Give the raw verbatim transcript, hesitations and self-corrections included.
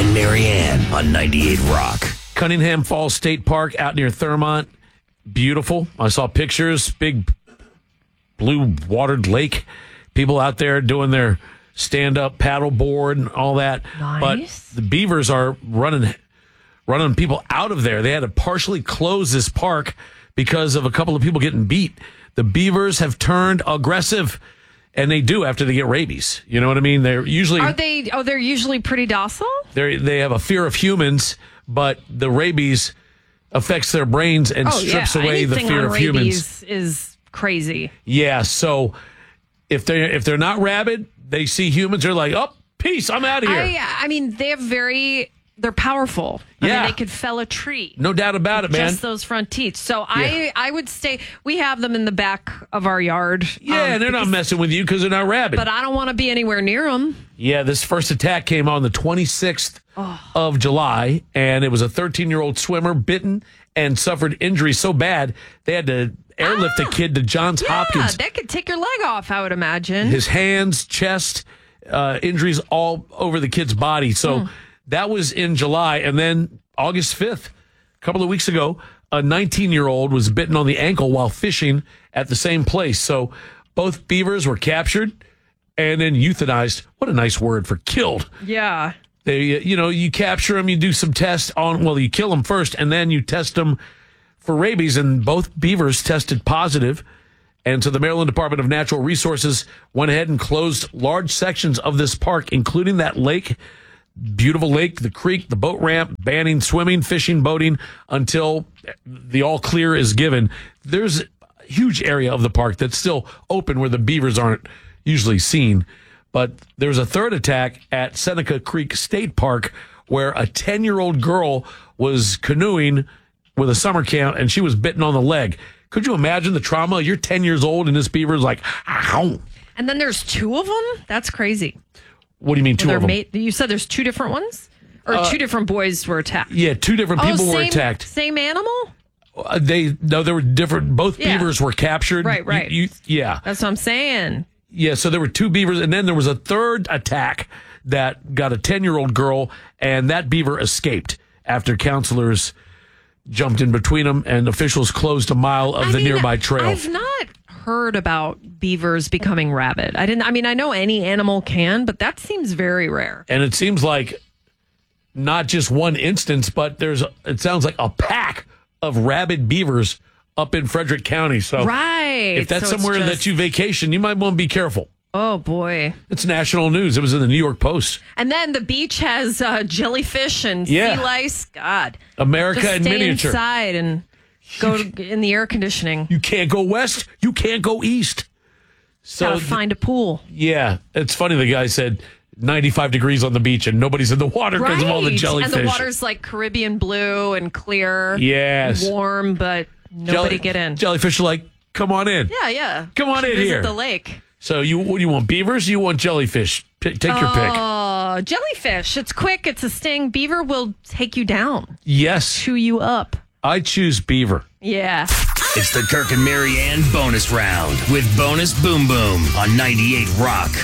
and Marianne on ninety-eight Rock. Cunningham Falls State Park out near Thurmont. Beautiful. I saw pictures. Big blue watered lake. People out there doing their stand-up paddle board and all that. Nice. But the beavers are running running people out of there. They had to partially close this park because of a couple of people getting beat. The beavers have turned aggressive, and they do after they get rabies. You know what I mean? They're usually Are they? Oh, they're usually pretty docile. they they have a fear of humans, but the rabies affects their brains and Oh, strips yeah. away the Anything fear on of rabies humans. is crazy. Yeah, so if they if they're not rabid, they see humans, they're like, "Oh, peace, I'm out of here." I, I mean, they're very. They're powerful. I Yeah. mean, they could fell a tree. No doubt about it, man. Just those front teeth. So Yeah. I, I would stay. We have them in the back of our yard. Yeah, um, and they're not because- messing with you because they're not rabid. But I don't want to be anywhere near them. Yeah, this first attack came on the twenty-sixth of July, and it was a thirteen-year-old swimmer bitten and suffered injuries so bad they had to airlift the kid to Johns Yeah, Hopkins. that could take your leg off, I would imagine. His hands, chest, uh, injuries all over the kid's body. So that was in July. And then August fifth, a couple of weeks ago, a nineteen-year-old was bitten on the ankle while fishing at the same place. So both beavers were captured and then euthanized. What a nice word for killed. yeah. They, uh, you know, you capture them, you do some tests on, well, you kill them first, and then you test them for rabies, and both beavers tested positive. And so the Maryland Department of Natural Resources went ahead and closed large sections of this park, including that lake, beautiful lake, the creek, the boat ramp, banning swimming, fishing, boating until the all clear is given. There's a huge area of the park that's still open where the beavers aren't usually seen. But there was a third attack at Seneca Creek State Park where a ten-year-old girl was canoeing with a summer camp, and she was bitten on the leg. Could you imagine the trauma? You're ten years old, and this beaver's like, ow. And then there's two of them? That's crazy. What do you mean two They're of them? mate, you said there's two different ones? Or two different boys were attacked? Yeah, two different people oh, same, were attacked. Same animal? Uh, they no, they were different. Both Yeah. beavers were captured. Right, right. You, you, yeah, That's what I'm saying. yeah. So there were two beavers, and then there was a third attack that got a ten-year-old girl, and that beaver escaped after counselors jumped in between them, and officials closed a mile of I the mean, nearby trail. I've not heard about beavers becoming rabid. I didn't. I mean, I know any animal can, but that seems very rare. And it seems like not just one instance, but there's, a, it sounds like a pack of rabid beavers up in Frederick County. So Right. if that's So it's somewhere just- that you vacation, you might want to be careful. Oh boy. It's national news. It was in the New York Post. And then the beach has uh, jellyfish and Yeah. sea lice. God. America Just in stay miniature. inside and go in the air conditioning. You can't go west. You can't go east. So, Gotta find a pool. yeah, it's funny. The guy said ninety-five degrees on the beach and nobody's in the water because of all the Right. jellyfish. And the water's like Caribbean blue and clear. Yes. Warm, but nobody Jelly- get in. Jellyfish are like, come on in. Yeah, yeah. Come on in Visit here. the lake. So you, what do you want, beavers? Or you want jellyfish? P- take your pick. Oh, jellyfish. It's quick. It's a sting. Beaver will take you down, Yes, chew you up. I choose beaver. Yeah. It's the Kirk and Marianne bonus round with Bonus Boom Boom on ninety-eight Rock.